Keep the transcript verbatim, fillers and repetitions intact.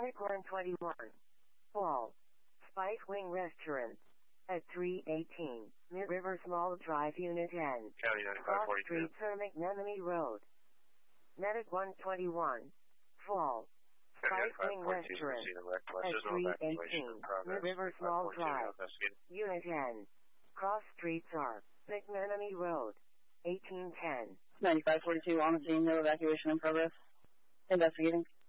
Medic one twenty-one. Fall. Spike Wing Restaurant. At three eighteen. Mid River Small Drive, Unit N. County ninety-five Cross forty-two. Street, Sir McNenemy Road. Medic one twenty-one. Fall. Spike Wing Restaurant. At three eighteen. Mid River Small Drive. Unit N. Cross Streets are McMenemy Road. eighteen ten. ninety-five forty-two on the scene, no evacuation in progress. Investigating.